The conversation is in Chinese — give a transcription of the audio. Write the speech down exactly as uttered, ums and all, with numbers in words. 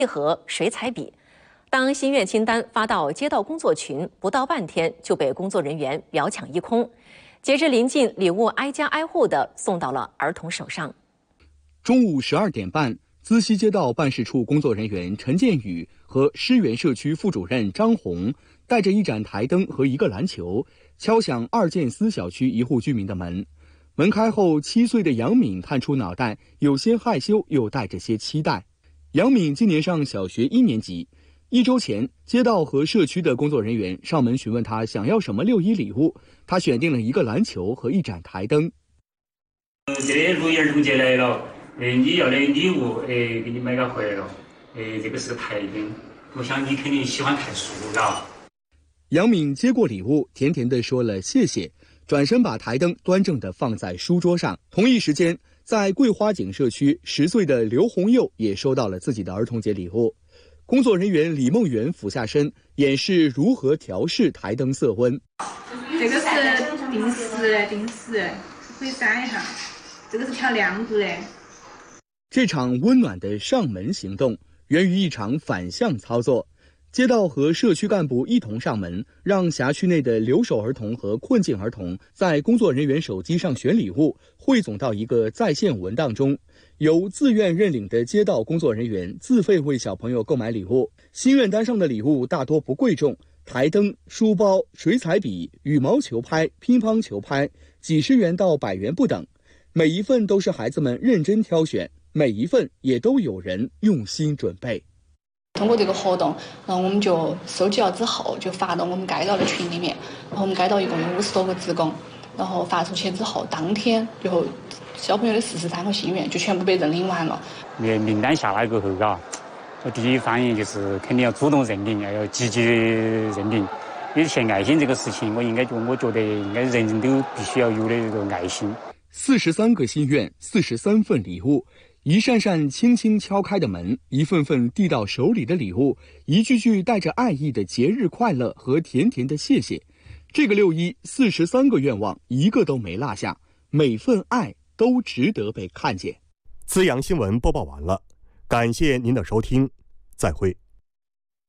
一盒水彩笔。当心愿清单发到街道工作群，不到半天就被工作人员秒抢一空。截至临近，礼物挨家挨户地送到了儿童手上。 中午十二点半，资西街道办事处工作人员陈建宇和诗园社区副主任张红带着一盏台灯和一个篮球，敲响二建思小区一户居民的门。门开后，七岁的杨敏探出脑袋，有些害羞，又带着些期待。杨敏今年上小学一年级，一周前，街道和社区的工作人员上门询问他想要什么六一礼物，他选定了一个篮球和一盏台灯。 这里六一儿童节来了，呃，你要的礼物，呃，给你买个回来了，呃，这个是台灯，我想你肯定喜欢看书了。 杨敏接过礼物，甜甜地说了谢谢，转身把台灯端正地放在书桌上。同一时间，在桂花井社区，十岁的刘红佑也收到了自己的儿童节礼物。工作人员李梦圆俯下身，演示如何调试台灯色温。 这个是定时的，定时的，可以闪一下。这个是调亮度的。 这场温暖的上门行动源于一场反向操作。街道和社区干部一同上门，让辖区内的留守儿童和困境儿童在工作人员手机上选礼物，汇总到一个在线文档中，由自愿认领的街道工作人员自费为小朋友购买礼物。心愿单上的礼物大多不贵重，台灯、书包、水彩笔、羽毛球拍、乒乓球拍，几十元到百元不等。每一份都是孩子们认真挑选，每一份也都有人用心准备。 通过这个活动，然后我们就收集了之后，就发到我们街道的群里面。然后我们街道一共有五十多个职工，然后发出去之后，当天就小朋友的四十三个心愿就全部被认领完了。 名名单下来过后，嘎，我第一反应就是肯定要主动认领，要要积极认领。因为献爱心这个事情，我应该就我觉得应该人人都必须要有的一个爱心。 四十三个心愿，四十三份礼物。一扇扇轻轻敲开的门，一份份递到手里的礼物，一句句带着爱意的节日快乐和甜甜的谢谢。这个六一，四十三个愿望，一个都没落下，每份爱都值得被看见。 资阳新闻播报完了，感谢您的收听，再会。